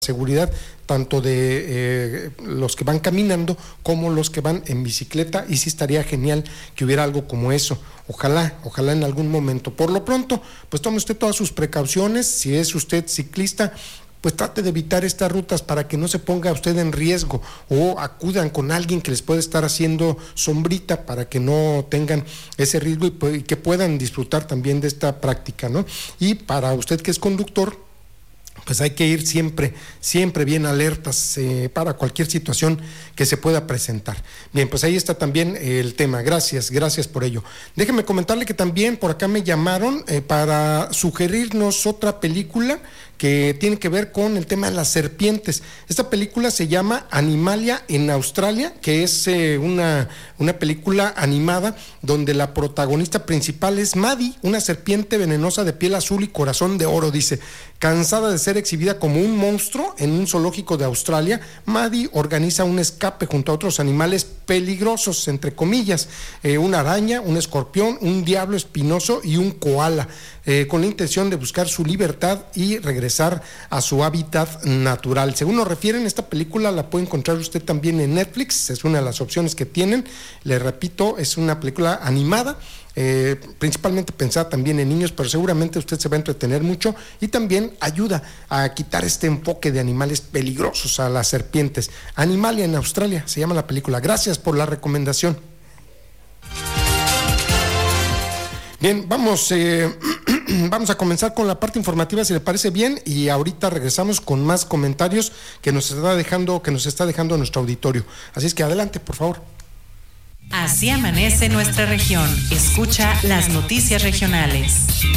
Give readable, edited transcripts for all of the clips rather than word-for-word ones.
seguridad tanto de los que van caminando como los que van en bicicleta, y sí estaría genial que hubiera algo como eso. Ojalá en algún momento. Por lo pronto, pues tome usted todas sus precauciones. Si es usted ciclista, pues trate de evitar estas rutas para que no se ponga usted en riesgo, o acudan con alguien que les puede estar haciendo sombrita para que no tengan ese riesgo y que puedan disfrutar también de esta práctica, ¿no? Y para usted que es conductor, pues hay que ir siempre bien alertas para cualquier situación que se pueda presentar. Bien, pues ahí está también el tema. Gracias por ello. Déjeme comentarle que también por acá me llamaron para sugerirnos otra película que tiene que ver con el tema de las serpientes. Esta película se llama Animalia en Australia, que es una película animada donde la protagonista principal es Maddie, una serpiente venenosa de piel azul y corazón de oro. Dice, cansada de ser exhibida como un monstruo en un zoológico de Australia, Maddie organiza un escape junto a otros animales peligrosos, entre comillas, una araña, un escorpión, un diablo espinoso y un koala, con la intención de buscar su libertad y regresar a su hábitat natural. Según nos refieren, esta película la puede encontrar usted también en Netflix, es una de las opciones que tienen. Le repito, es una película animada, principalmente pensada también en niños, pero seguramente usted se va a entretener mucho y también ayuda a quitar este enfoque de animales peligrosos a las serpientes. Animalia en Australia se llama la película. Gracias por la recomendación. Bien, vamos a comenzar con la parte informativa, si le parece bien, y ahorita regresamos con más comentarios que nos está dejando nuestro auditorio. Así es que adelante, por favor. Así amanece nuestra región. Escucha las noticias regionales.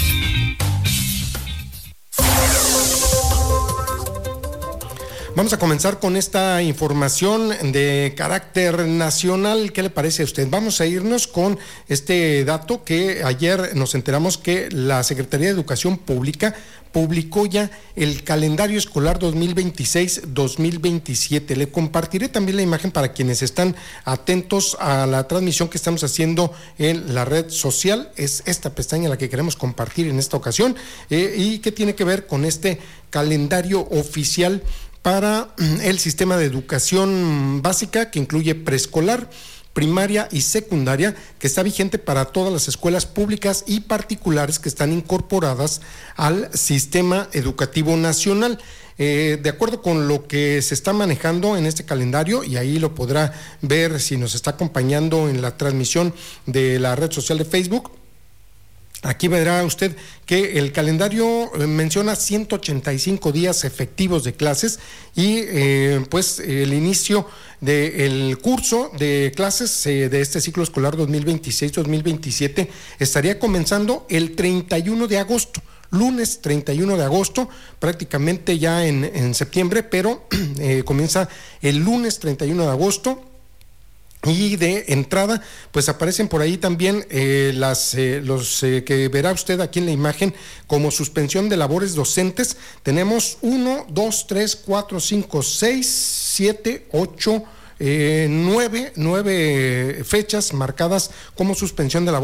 Vamos a comenzar con esta información de carácter nacional. ¿Qué le parece a usted? Vamos a irnos con este dato que ayer nos enteramos que la Secretaría de Educación Pública publicó ya el calendario escolar 2026-2027. Le compartiré también la imagen para quienes están atentos a la transmisión que estamos haciendo en la red social. Es esta pestaña la que queremos compartir en esta ocasión, y que tiene que ver con este calendario oficial para el sistema de educación básica, que incluye preescolar, primaria y secundaria, que está vigente para todas las escuelas públicas y particulares que están incorporadas al sistema educativo nacional. De acuerdo con lo que se está manejando en este calendario, y ahí lo podrá ver si nos está acompañando en la transmisión de la red social de Facebook. Aquí verá usted que el calendario menciona 185 días efectivos de clases y pues el inicio del curso de clases de este ciclo escolar 2026-2027 estaría comenzando el 31 de agosto. Lunes 31 de agosto, prácticamente ya en septiembre, pero comienza el lunes 31 de agosto. Y de entrada, pues aparecen por ahí también los que verá usted aquí en la imagen como suspensión de labores docentes. Tenemos 1, 2, 3, 4, 5, 6, 7, 8, 9 fechas marcadas como suspensión de labores